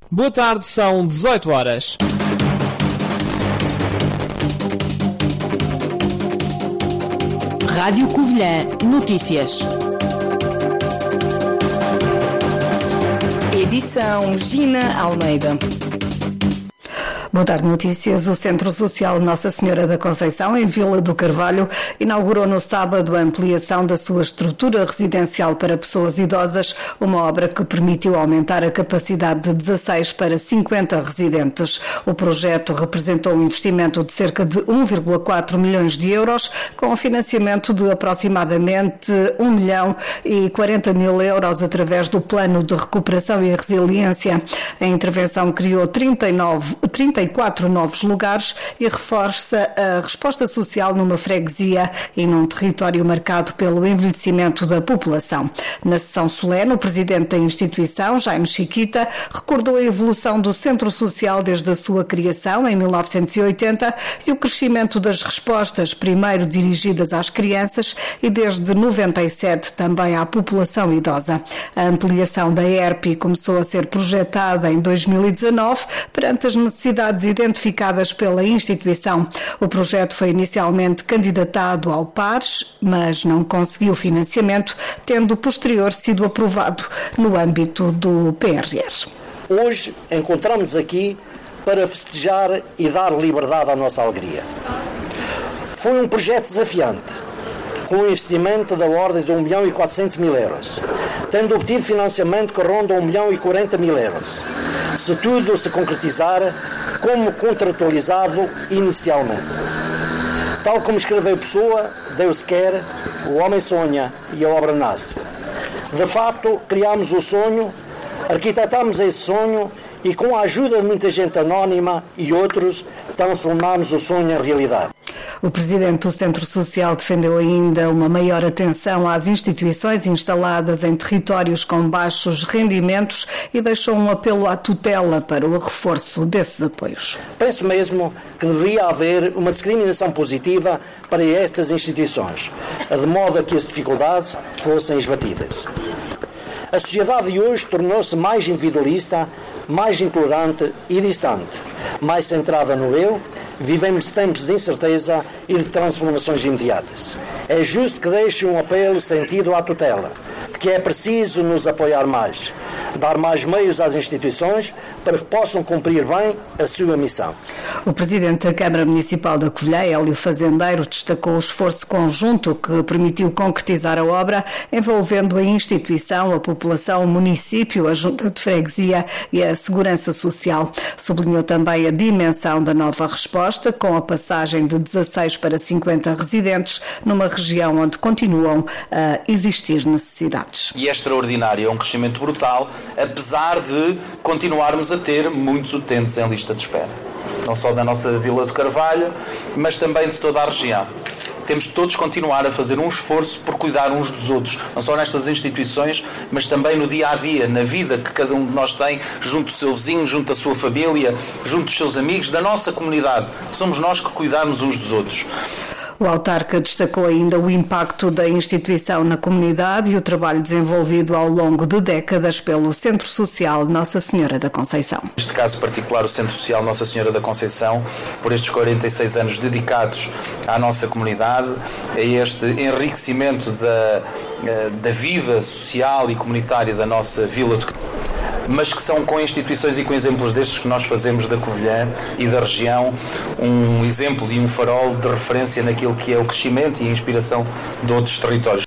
Boa tarde, são 18 horas. Rádio Covilhã Notícias. Edição Gina Almeida. Boa tarde, notícias. O Centro Social Nossa Senhora da Conceição, em Vila do Carvalho, inaugurou no sábado a ampliação da sua estrutura residencial para pessoas idosas, uma obra que permitiu aumentar a capacidade de 16 para 50 residentes. O projeto representou um investimento de cerca de 1,4 milhões de euros, com financiamento de aproximadamente 1 milhão e 40 mil euros através do Plano de Recuperação e Resiliência. A intervenção criou 34 novos lugares e reforça a resposta social numa freguesia e num território marcado pelo envelhecimento da população. Na sessão solene, o presidente da instituição, Jaime Chiquita, recordou a evolução do Centro Social desde a sua criação, em 1980, e o crescimento das respostas, primeiro dirigidas às crianças e desde 97 também à população idosa. A ampliação da ERP começou a ser projetada em 2019 perante as necessidades identificadas pela instituição. O projeto foi inicialmente candidatado ao PARES, mas não conseguiu financiamento, tendo posterior sido aprovado no âmbito do PRR. Hoje encontramos aqui para festejar e dar liberdade à nossa alegria. Foi um projeto desafiante, com um investimento da ordem de 1 milhão e 400 mil euros, tendo obtido financiamento que ronda 1 milhão e 40 mil euros. Se tudo se concretizar como contratualizado inicialmente. Tal como escreveu Pessoa, Deus quer, o homem sonha e a obra nasce. De facto, criámos o sonho, arquitetámos esse sonho e com a ajuda de muita gente anónima e outros, transformámos o sonho em realidade. O presidente do Centro Social defendeu ainda uma maior atenção às instituições instaladas em territórios com baixos rendimentos e deixou um apelo à tutela para o reforço desses apoios. Penso mesmo que deveria haver uma discriminação positiva para estas instituições, de modo a que as dificuldades fossem esbatidas. A sociedade de hoje tornou-se mais individualista, mais intolerante e distante, mais centrada no eu. Vivemos tempos de incerteza e de transformações imediatas. É justo que deixe um apelo sentido à tutela, de que é preciso nos apoiar mais, dar mais meios às instituições para que possam cumprir bem a sua missão. O presidente da Câmara Municipal da Covilhã, Hélio Fazendeiro, destacou o esforço conjunto que permitiu concretizar a obra, envolvendo a instituição, a população, o município, a junta de freguesia e a segurança social. Sublinhou também a dimensão da nova resposta, com a passagem de 16 para 50 residentes, numa região onde continuam a existir necessidades. E é extraordinário, é um crescimento brutal, apesar de continuarmos a ter muitos utentes em lista de espera. Não só da nossa Vila do Carvalho, mas também de toda a região. Temos de todos continuar a fazer um esforço por cuidar uns dos outros, não só nestas instituições, mas também no dia-a-dia, na vida que cada um de nós tem, junto do seu vizinho, junto da sua família, junto dos seus amigos, da nossa comunidade. Somos nós que cuidamos uns dos outros. O autarca destacou ainda o impacto da instituição na comunidade e o trabalho desenvolvido ao longo de décadas pelo Centro Social Nossa Senhora da Conceição. Neste caso particular, o Centro Social Nossa Senhora da Conceição, por estes 46 anos dedicados à nossa comunidade, a este enriquecimento da vida social e comunitária da nossa Vila de Carvalho, mas que são com instituições e com exemplos destes que nós fazemos da Covilhã e da região um exemplo e um farol de referência naquilo que é o crescimento e a inspiração de outros territórios.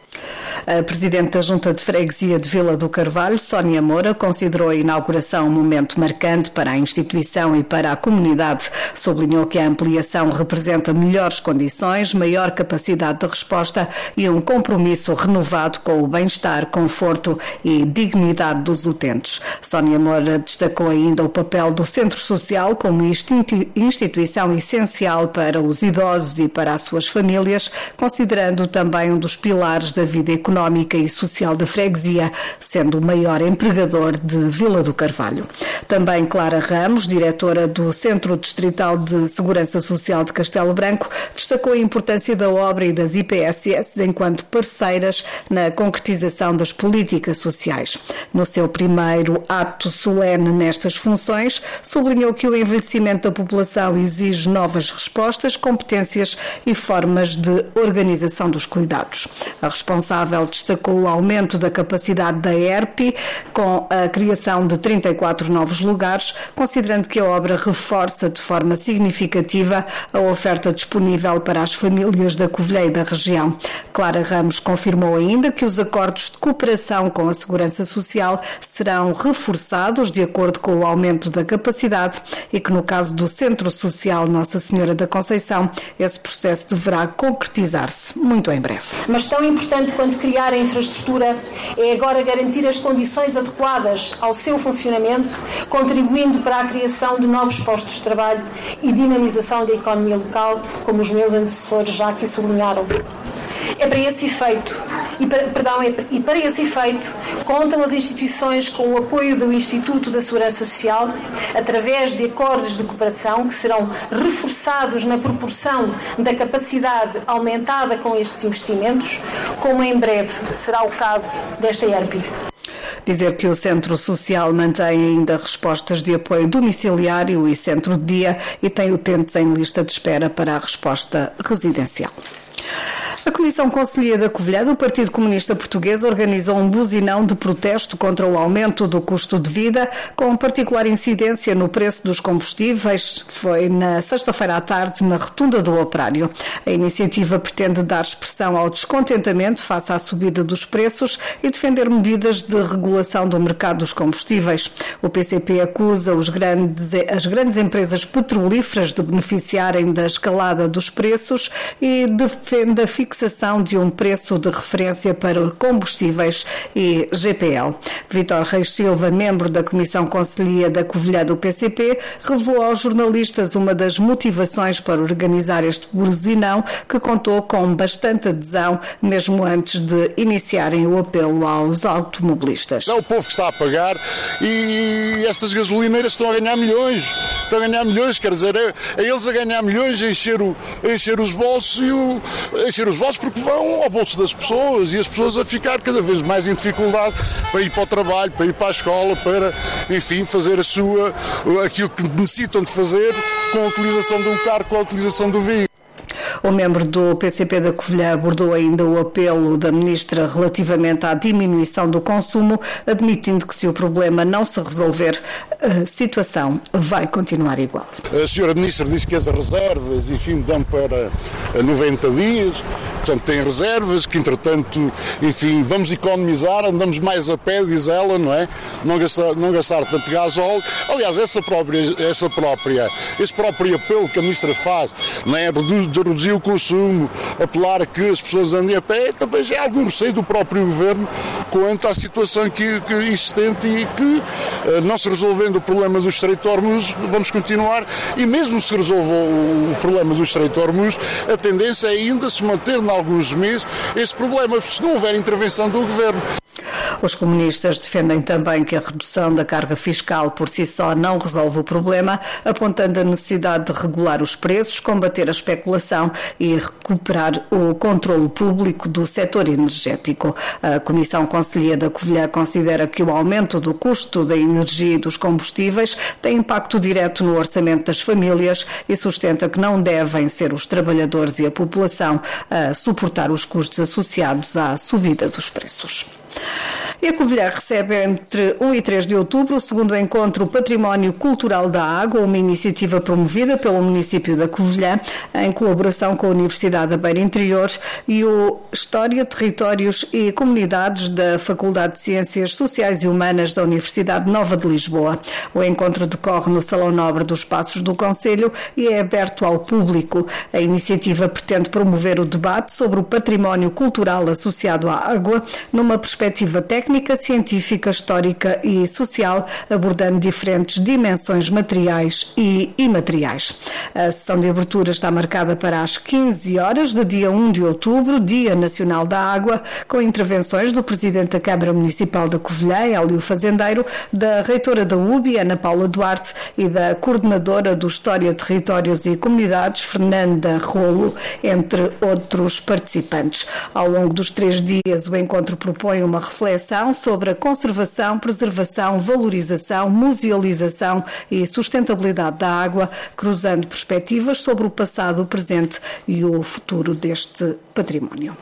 A Presidente da Junta de Freguesia de Vila do Carvalho, Sónia Moura, considerou a inauguração um momento marcante para a instituição e para a comunidade. Sublinhou que a ampliação representa melhores condições, maior capacidade de resposta e um compromisso renovado com o bem-estar, conforto e dignidade dos utentes. Sónia Moura destacou ainda o papel do Centro Social como instituição essencial para os idosos e para as suas famílias, considerando também um dos pilares da vida económica económica e social da freguesia, sendo o maior empregador de Vila do Carvalho. Também Clara Ramos, diretora do Centro Distrital de Segurança Social de Castelo Branco, destacou a importância da obra e das IPSS enquanto parceiras na concretização das políticas sociais. No seu primeiro ato solene nestas funções, sublinhou que o envelhecimento da população exige novas respostas, competências e formas de organização dos cuidados. A responsável destacou o aumento da capacidade da ERP, com a criação de 34 novos lugares, considerando que a obra reforça de forma significativa a oferta disponível para as famílias da Covilhã e da região. Clara Ramos confirmou ainda que os acordos de cooperação com a Segurança Social serão reforçados de acordo com o aumento da capacidade e que no caso do Centro Social Nossa Senhora da Conceição, esse processo deverá concretizar-se muito em breve. Mas tão importante quanto criar a infraestrutura é agora garantir as condições adequadas ao seu funcionamento, contribuindo para a criação de novos postos de trabalho e dinamização da economia local, como os meus antecessores já aqui sublinharam. Para esse efeito, contam as instituições com o apoio do Instituto da Segurança Social, através de acordos de cooperação que serão reforçados na proporção da capacidade aumentada com estes investimentos, como em breve será o caso desta ERP. Dizer que o Centro Social mantém ainda respostas de apoio domiciliário e centro de dia e tem utentes em lista de espera para a resposta residencial. A Comissão Conselhia da Covilhã do Partido Comunista Português organizou um buzinão de protesto contra o aumento do custo de vida, com particular incidência no preço dos combustíveis. Foi na sexta-feira à tarde, na Rotunda do Operário. A iniciativa pretende dar expressão ao descontentamento face à subida dos preços e defender medidas de regulação do mercado dos combustíveis. O PCP acusa as grandes empresas petrolíferas de beneficiarem da escalada dos preços e defende a fixação de um preço de referência para combustíveis e GPL. Vítor Reis Silva, membro da Comissão Conselhia da Covilhã do PCP, revelou aos jornalistas uma das motivações para organizar este buzinão, que contou com bastante adesão, mesmo antes de iniciarem o apelo aos automobilistas. É o povo que está a pagar e estas gasolineiras estão a ganhar milhões. Quer dizer, é eles a ganhar milhões, a encher os bolsos porque vão ao bolso das pessoas e as pessoas a ficar cada vez mais em dificuldade para ir para o trabalho, para ir para a escola, para, enfim, fazer aquilo que necessitam de fazer com a utilização de um carro, com a utilização do veículo. O membro do PCP da Covilhã abordou ainda o apelo da Ministra relativamente à diminuição do consumo, admitindo que se o problema não se resolver, a situação vai continuar igual. A senhora Ministra disse que as reservas, enfim, dão para 90 dias, portanto tem reservas, que entretanto, enfim, vamos economizar, andamos mais a pé, diz ela, não é? Não gastar tanto gasóleo. Aliás, esse próprio apelo que a Ministra faz, não é? De reduzir o consumo, apelar a que as pessoas andem a pé, também já há algum receio do próprio Governo quanto à situação que existente e que, não se resolvendo o problema do Estreito de Hormuz, vamos continuar, e mesmo se resolva o problema do Estreito de Hormuz, a tendência é ainda se manter em alguns meses esse problema, se não houver intervenção do Governo. Os comunistas defendem também que a redução da carga fiscal por si só não resolve o problema, apontando a necessidade de regular os preços, combater a especulação e recuperar o controle público do setor energético. A Comissão Conselhia da Covilhã considera que o aumento do custo da energia e dos combustíveis tem impacto direto no orçamento das famílias e sustenta que não devem ser os trabalhadores e a população a suportar os custos associados à subida dos preços. E a Covilhã recebe entre 1 e 3 de outubro o segundo encontro Património Cultural da Água, uma iniciativa promovida pelo município da Covilhã, em colaboração com a Universidade da Beira Interior e o História, Territórios e Comunidades da Faculdade de Ciências Sociais e Humanas da Universidade Nova de Lisboa. O encontro decorre no Salão Nobre dos Passos do Concelho e é aberto ao público. A iniciativa pretende promover o debate sobre o património cultural associado à água, numa perspectiva técnica técnica, científica, histórica e social, abordando diferentes dimensões materiais e imateriais. A sessão de abertura está marcada para as 15 horas de dia 1 de outubro, Dia Nacional da Água, com intervenções do Presidente da Câmara Municipal da Covilhã, Hélio Fazendeiro, da Reitora da UBI, Ana Paula Duarte, e da Coordenadora do História, Territórios e Comunidades, Fernanda Rolo, entre outros participantes. Ao longo dos 3 dias, o encontro propõe uma reflexão sobre a conservação, preservação, valorização, musealização e sustentabilidade da água, cruzando perspectivas sobre o passado, o presente e o futuro deste património.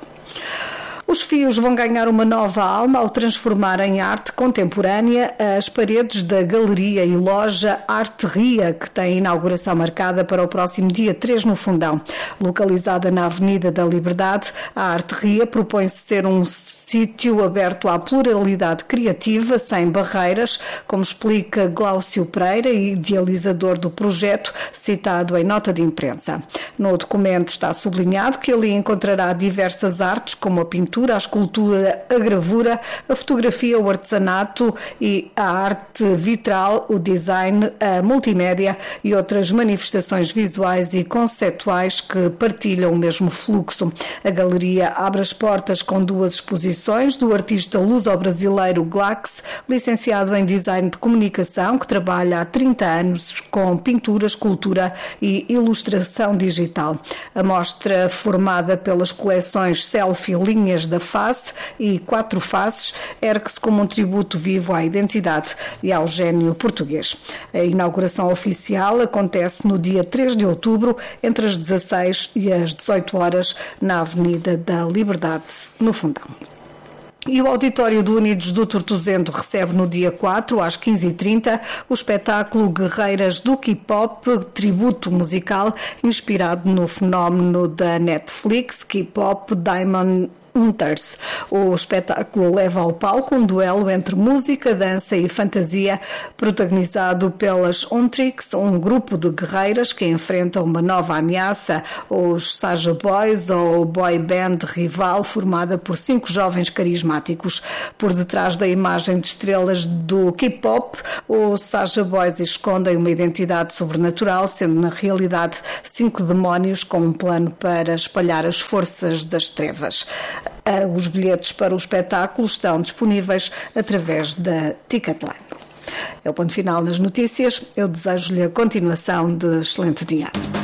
Os fios vão ganhar uma nova alma ao transformar em arte contemporânea as paredes da galeria e loja Arte Ria, que tem inauguração marcada para o próximo dia 3 no Fundão. Localizada na Avenida da Liberdade, a Arte Ria propõe-se ser um sítio aberto à pluralidade criativa, sem barreiras, como explica Glaucio Pereira, idealizador do projeto, citado em nota de imprensa. No documento está sublinhado que ali encontrará diversas artes, como a pintura, a escultura, a gravura, a fotografia, o artesanato e a arte vitral, o design, a multimédia e outras manifestações visuais e conceituais que partilham o mesmo fluxo. A galeria abre as portas com 2 exposições do artista luso-brasileiro Glax, licenciado em design de comunicação, que trabalha há 30 anos com pintura, escultura e ilustração digital. A mostra, formada pelas coleções Selfie Linhas da Face e 4 Faces, ergue-se como um tributo vivo à identidade e ao gênio português. A inauguração oficial acontece no dia 3 de outubro, entre as 16 e as 18 horas, na Avenida da Liberdade, no Fundão. E o auditório do Unidos do Tortozendo recebe no dia 4, às 15h30, o espetáculo Guerreiras do K-Pop, tributo musical inspirado no fenómeno da Netflix, K-Pop Diamond Hunters. O espetáculo leva ao palco um duelo entre música, dança e fantasia, protagonizado pelas Ontrix, um grupo de guerreiras que enfrentam uma nova ameaça, os Saja Boys, ou boy band rival formada por 5 jovens carismáticos. Por detrás da imagem de estrelas do K-pop, os Saja Boys escondem uma identidade sobrenatural, sendo na realidade 5 demónios com um plano para espalhar as forças das trevas. Os bilhetes para o espetáculo estão disponíveis através da Ticketline. É o ponto final nas notícias. Eu desejo-lhe a continuação de excelente dia.